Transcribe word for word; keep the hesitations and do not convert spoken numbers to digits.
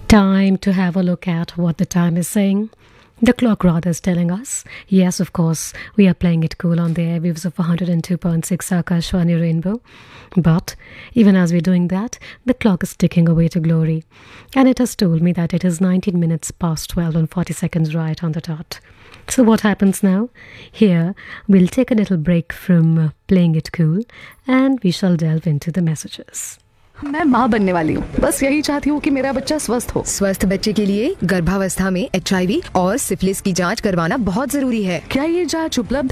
Time to have a look at what the time is saying. The clock rather is telling us. Yes, of course, we are playing it cool on the airwaves of one hundred two point six Akashvani Rainbow. But even as we're doing that, the clock is ticking away to glory. And it has told me that it is nineteen minutes past twelve and forty seconds right on the dot. So what happens now? Here, we'll take a little break from uh, playing it cool and we shall delve into the messages. मैं माँ बनने वाली हूँ, बस यही चाहती हूँ कि मेरा बच्चा स्वस्थ हो। स्वस्थ बच्चे के लिए गर्भावस्था में एच आई वी और सिफिलिस की जांच करवाना बहुत जरूरी है। क्या ये जांच उपलब्ध